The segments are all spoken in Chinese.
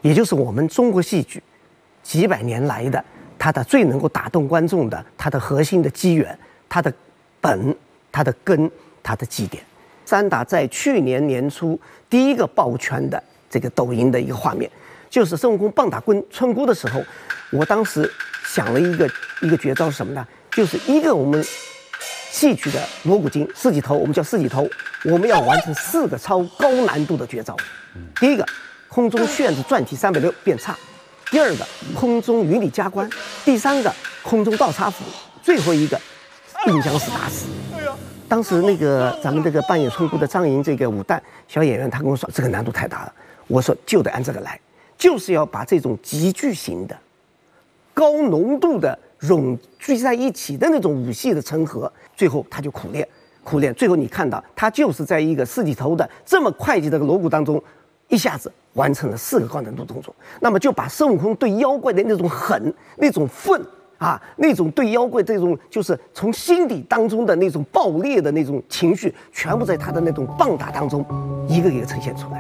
也就是我们中国戏剧几百年来的它的最能够打动观众的它的核心的机缘、它的本、它的根、它的基点。三打在去年年初第一个抱拳的这个抖音的一个画面，就是孙悟空棒打村姑的时候，我当时想了一个绝招是什么呢？就是一个我们戏曲的锣鼓经四级头，我们叫四级头，我们要完成4个超高难度的绝招。第一个，空中旋子转体360变叉；第二个，空中云里加官；第三个，空中倒插斧；最后一个，并将死打死。当时那个咱们这个扮演村姑的张莹这个武旦小演员，他跟我说这个难度太大了，我说就得按这个来，就是要把这种极巨型的、高浓度的融聚在一起的那种武戏的成合，最后他就苦练，最后你看到他就是在一个4级头的这么会计的锣鼓当中，一下子完成了4个高难度动作。那么就把孙悟空对妖怪的那种狠、那种愤啊，那种对妖怪这种就是从心底当中的那种爆裂的那种情绪，全部在他的那种棒打当中一个一个呈现出来。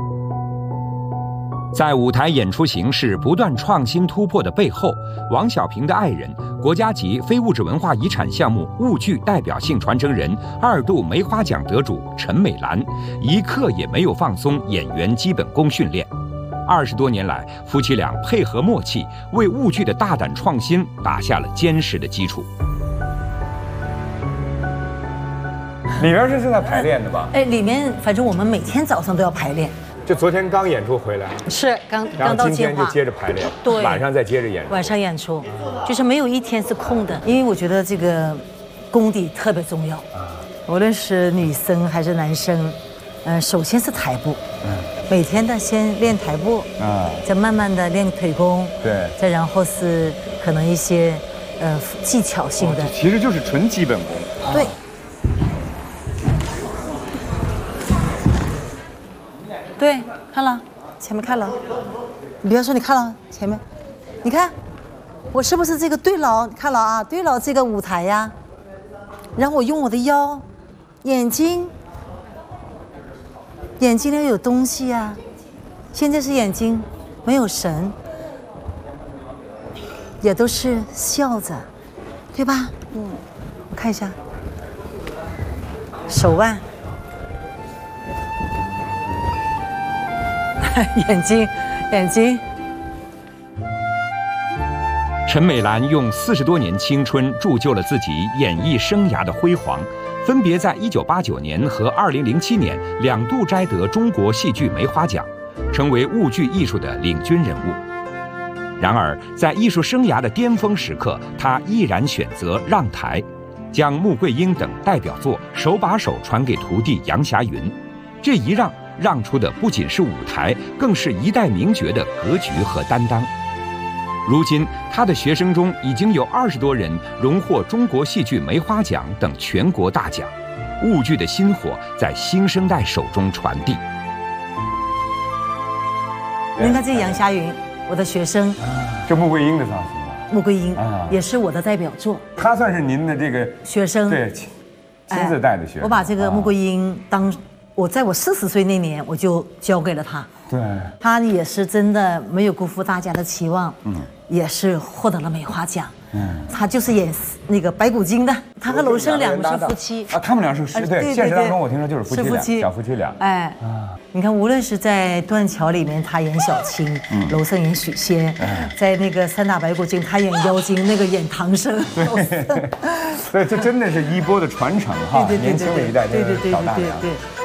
在舞台演出形式不断创新突破的背后，王小平的爱人、国家级非物质文化遗产项目婺剧代表性传承人、2度梅花奖得主陈美兰，一刻也没有放松演员基本功训练。20多年来，夫妻俩配合默契，为婺剧的大胆创新打下了坚实的基础。 里面是在排练的吧？ 哎，里面反正我们每天早上都要排练。 就昨天刚演出回来， 是刚然到金华， 后今天就接着排练， 对， 晚上再接着演出。 晚上演出，就是没有一天是空的，因为我觉得这个功底特别重要啊。无论是女生还是男生，首先是台步，每天的先练台步啊，再慢慢的练腿功， 对， 再然后是可能一些技巧性的， 其实就是纯基本功。 对。对，看了，前面看了，你不要说你看了前面，你看，我是不是这个对牢？你看了啊，对牢这个舞台呀，然后我用我的腰、眼睛要有东西呀，现在是眼睛没有神，也都是笑着，对吧？我看一下，手腕。眼睛。 陈美兰用40多年青春铸就了自己演艺生涯的辉煌，分别在1989年和2007年2度摘得中国戏剧梅花奖，成为婺剧艺术的领军人物。然而，在艺术生涯的巅峰时刻，她毅然选择让台，将穆桂英等代表作手把手传给徒弟杨霞云。这一让出的不仅是舞台，更是一代名角的格局和担当。如今，他的学生中已经有20多人荣获中国戏剧梅花奖等全国大奖，婺剧的薪火在新生代手中传递。 您看这杨霞云，我的学生， 这穆桂英的造型吧？ 穆桂英也是我的代表作， 她算是您的这个学生， 对，亲自带的学生。 我把这个穆桂英在我40岁那年，我就交给了他。 对， 他也是真的没有辜负大家的期望，也是获得了梅花奖。他就是演那个白骨精的，他和娄生两个是夫妻啊，他们俩是对，现实当中我听说就是夫妻，小夫妻俩。 哎，你看，无论是在《断桥》里面他演小青，娄生演许仙，在那个《三打白骨精》他演妖精，那个演唐僧。 对，这真的是衣钵的传承哈，年轻的一代真是老大娘。 对。